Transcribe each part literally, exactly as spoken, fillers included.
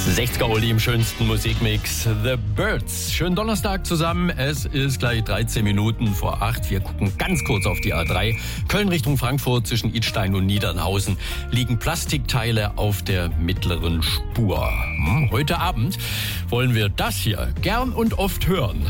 sechziger Oli im schönsten Musikmix. The Birds. Schönen Donnerstag zusammen. Es ist gleich dreizehn Minuten vor acht. Wir gucken ganz kurz auf die A drei. Köln Richtung Frankfurt zwischen Idstein und Niedernhausen liegen Plastikteile auf der mittleren Spur. Hm, heute Abend wollen wir das hier gern und oft hören.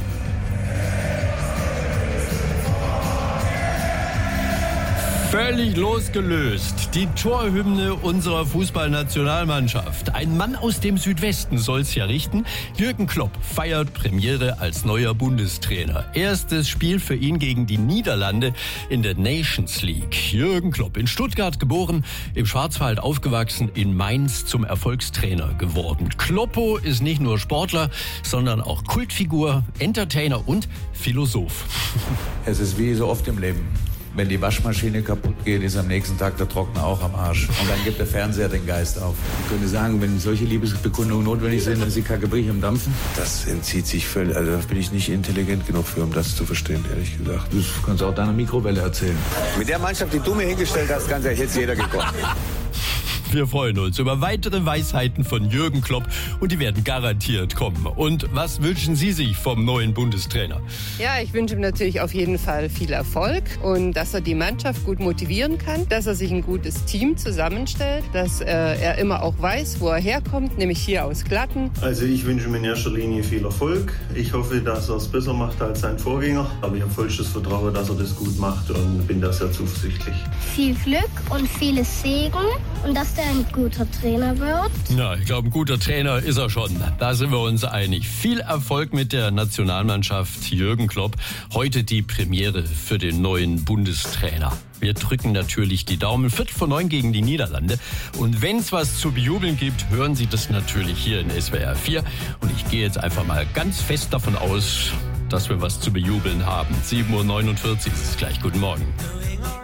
Völlig losgelöst. Die Torhymne unserer Fußballnationalmannschaft. Ein Mann aus dem Südwesten soll's ja richten. Jürgen Klopp feiert Premiere als neuer Bundestrainer. Erstes Spiel für ihn gegen die Niederlande in der Nations League. Jürgen Klopp, in Stuttgart geboren, im Schwarzwald aufgewachsen, in Mainz zum Erfolgstrainer geworden. Kloppo ist nicht nur Sportler, sondern auch Kultfigur, Entertainer und Philosoph. Es ist wie so oft im Leben. Wenn die Waschmaschine kaputt geht, ist am nächsten Tag der Trockner auch am Arsch. Und dann gibt der Fernseher den Geist auf. Ich könnte sagen, wenn solche Liebesbekundungen notwendig sind, dann ist die Kackebrich am Dampfen. Das entzieht sich völlig. Also da bin ich nicht intelligent genug für, um das zu verstehen, ehrlich gesagt. Das kannst du auch deiner Mikrowelle erzählen. Mit der Mannschaft, die du mir hingestellt hast, kann ja jetzt jeder gekommen. Wir freuen uns über weitere Weisheiten von Jürgen Klopp und die werden garantiert kommen. Und was wünschen Sie sich vom neuen Bundestrainer? Ja, ich wünsche ihm natürlich auf jeden Fall viel Erfolg und dass er die Mannschaft gut motivieren kann, dass er sich ein gutes Team zusammenstellt, dass äh, er immer auch weiß, wo er herkommt, nämlich hier aus Glatten. Also ich wünsche ihm in erster Linie viel Erfolg. Ich hoffe, dass er es besser macht als sein Vorgänger. Aber ich habe vollstes Vertrauen, dass er das gut macht und bin da sehr zuversichtlich. Viel Glück und vieles Segen und dass der ein guter Trainer wird. Na, ich glaube, ein guter Trainer ist er schon. Da sind wir uns einig. Viel Erfolg mit der Nationalmannschaft Jürgen Klopp. Heute die Premiere für den neuen Bundestrainer. Wir drücken natürlich die Daumen. Viertel vor neun gegen die Niederlande. Und wenn es was zu bejubeln gibt, hören Sie das natürlich hier in S W R vier. Und ich gehe jetzt einfach mal ganz fest davon aus, dass wir was zu bejubeln haben. sieben Uhr neunundvierzig ist es gleich. Guten Morgen.